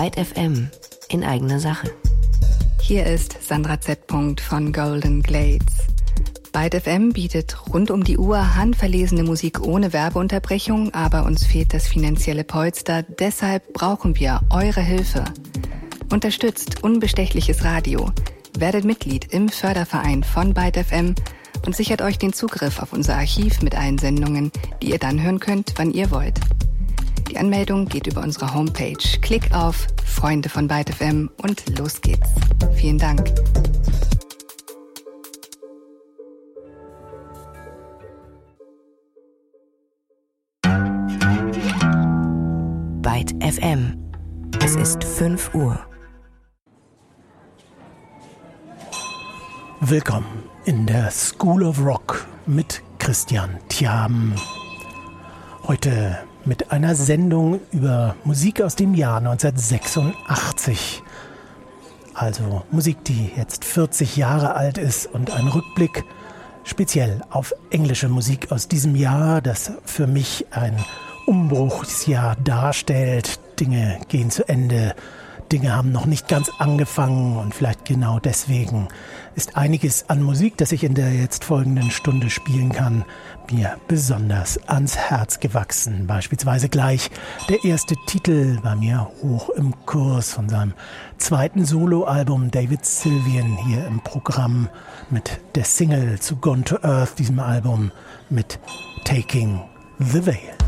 Byte FM in eigener Sache. Hier ist Sandra Z. von Golden Glades. Byte FM bietet rund um die Uhr handverlesene Musik ohne Werbeunterbrechung, aber uns fehlt das finanzielle Polster. Deshalb brauchen wir eure Hilfe. Unterstützt unbestechliches Radio, werdet Mitglied im Förderverein von Byte FM und sichert euch den Zugriff auf unser Archiv mit allen Sendungen, die ihr dann hören könnt, wann ihr wollt. Die Anmeldung geht über unsere Homepage. Klick auf Freunde von Byte FM und los geht's. Vielen Dank. Byte FM. Es ist 5 Uhr. Willkommen in der School of Rock mit Christian Thiam. Heute mit einer Sendung über Musik aus dem Jahr 1986. Also Musik, die jetzt 40 Jahre alt ist, und ein Rückblick speziell auf englische Musik aus diesem Jahr, das für mich ein Umbruchsjahr darstellt. Dinge gehen zu Ende, Dinge haben noch nicht ganz angefangen, und vielleicht genau deswegen ist einiges an Musik, das ich in der jetzt folgenden Stunde spielen kann, mir besonders ans Herz gewachsen. Beispielsweise gleich der erste Titel bei mir hoch im Kurs von seinem zweiten Soloalbum David Sylvian hier im Programm mit der Single zu Gone to Earth, diesem Album mit Taking the Veil.